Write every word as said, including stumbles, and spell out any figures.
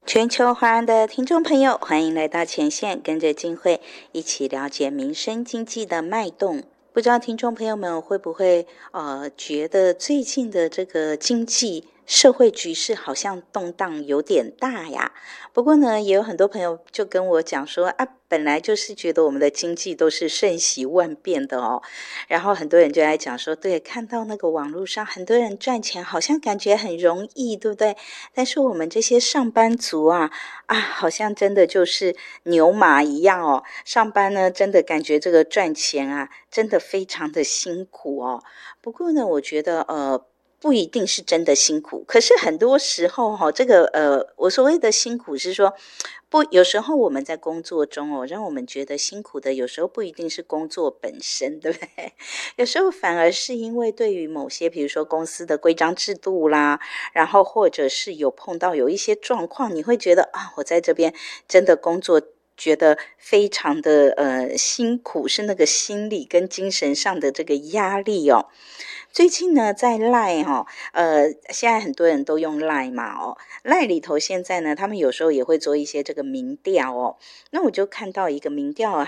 全球华人的听众朋友，欢迎来到前线，跟着静慧一起了解民生经济的脉动。不知道听众朋友们会不会呃觉得最近的这个经济社会局势好像动荡有点大呀？不过呢，也有很多朋友就跟我讲说啊，本来就是觉得我们的经济都是瞬息万变的哦。然后很多人就在讲说，对，看到那个网络上很多人赚钱，好像感觉很容易，对不对？但是我们这些上班族啊，啊，好像真的就是牛马一样哦。上班呢，真的感觉这个赚钱啊，真的非常的辛苦哦。不过呢，我觉得呃。不一定是真的辛苦，可是很多时候哈、哦，这个呃，我所谓的辛苦是说，不，有时候我们在工作中哦，让我们觉得辛苦的，有时候不一定是工作本身，对不对？有时候反而是因为对于某些，比如说公司的规章制度啦，然后或者是有碰到有一些状况，你会觉得啊，我在这边真的工作觉得非常的呃辛苦，是那个心理跟精神上的这个压力哦。最近呢，在 Line 哈、哦，呃，现在很多人都用 Line 嘛哦，Line 里头现在呢，他们有时候也会做一些这个民调哦。那我就看到一个民调啊，